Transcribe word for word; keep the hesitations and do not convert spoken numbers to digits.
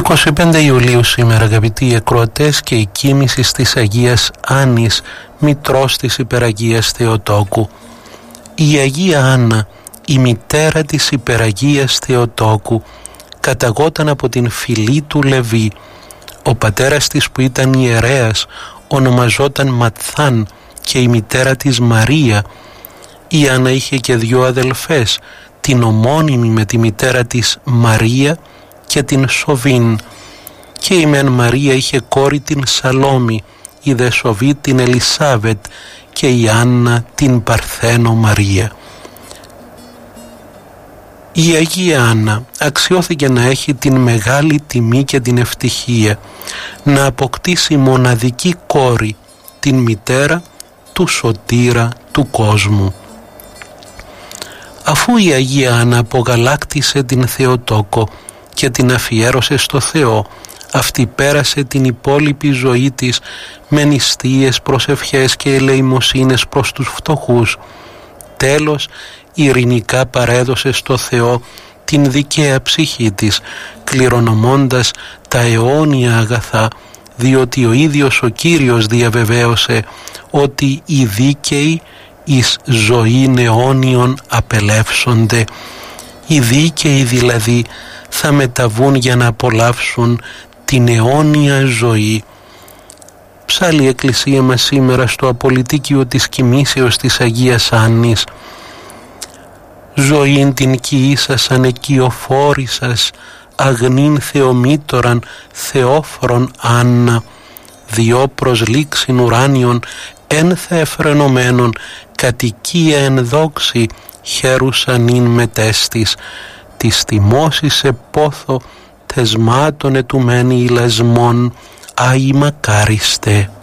είκοσι πέντε Ιουλίου σήμερα, αγαπητοί ακροατές, και η κοίμηση της Αγίας Άννης, μητρός της Υπεραγίας Θεοτόκου. Η Αγία Άννα, η μητέρα της Υπεραγίας Θεοτόκου, καταγόταν από την φυλή του Λεβί. Ο πατέρας της, που ήταν ιερέας, ονομαζόταν Ματθάν, και η μητέρα της Μαρία. Η Άννα είχε και δυο αδελφές, την ομώνυμη με τη μητέρα της Μαρία και την Σοβίν. Και η μεν Μαρία είχε κόρη την Σαλόμη, η δε Σοβή την Ελισάβετ και η Άννα την Παρθένο Μαρία. Η Αγία Άννα αξιώθηκε να έχει την μεγάλη τιμή και την ευτυχία να αποκτήσει μοναδική κόρη, την μητέρα του Σωτήρα του κόσμου. Αφού η Αγία Άννα απογαλάκτησε την Θεοτόκο και την αφιέρωσε στο Θεό, αυτή πέρασε την υπόλοιπη ζωή της με νηστείες, προσευχές και ελεημοσύνες προς τους φτωχούς. Τέλος, ειρηνικά παρέδωσε στο Θεό την δικαία ψυχή της, κληρονομώντας τα αιώνια αγαθά, διότι ο ίδιος ο Κύριος διαβεβαίωσε ότι οι δίκαιοι εις ζωήν αιώνιον απελεύσονται. Οι δίκαιοι δηλαδή θα μεταβούν για να απολαύσουν την αιώνια ζωή. Ψάλλει η Εκκλησία μας σήμερα στο απολυτίκιο της κοιμήσεως της Αγίας Άννης. Ζωήν την κοιήσασαν εκειοφόρησας, αγνήν Θεομήτωραν, Θεόφρον Άννα, διό προσλήξιν ουράνιον, εν θεεφρενωμένων, κατοικία εν δόξη, χέρουσαν ειν μετέστης, της τιμώσης σε πόθο, τεσμάτων ετουμένη ηλασμών, άι μακάριστε.